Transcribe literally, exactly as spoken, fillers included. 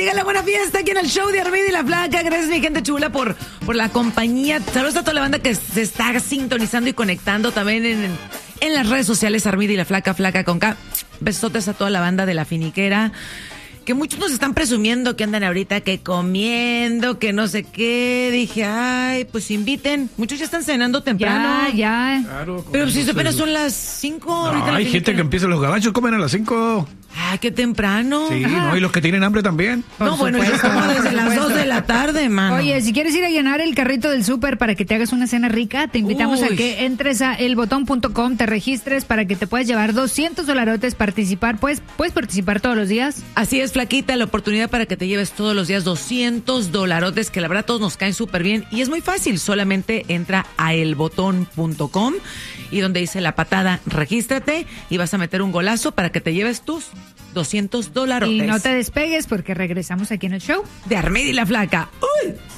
siga la buena fiesta aquí en el show de Armida y la Flaca. Gracias, mi gente chula, por, por la compañía. Saludos a toda la banda que se está sintonizando y conectando también en, en las redes sociales. Armida y la Flaca, Flaca con K. Besotes a toda la banda de La Finiquera. Que muchos nos están presumiendo que andan ahorita que comiendo, que no sé qué. Dije, ay, pues inviten. Muchos ya están cenando temprano. Ya, ya. Claro, Pero si apenas son las cinco. No, hay gente que empieza, los gabachos comen a las cinco. Ay, qué temprano. Sí, no, y los que tienen hambre también. No, bueno, ya estamos desde las dos de la tarde, mano. Oye, si quieres ir a llenar el carrito del súper para que te hagas una cena rica, te invitamos Uy. a que entres a el botón punto com, te registres para que te puedas llevar doscientos dolarotes, participar. Puedes, puedes participar todos los días. Así es, Flaquita, la oportunidad para que te lleves todos los días doscientos dolarotes, que la verdad todos nos caen súper bien. Y es muy fácil, solamente entra a el botón punto com y donde dice la patada, regístrate y vas a meter un golazo para que te lleves tus doscientos dolarotes. Y no te despegues porque regresamos aquí en el show de Armida y la Flaca. ¡Uy!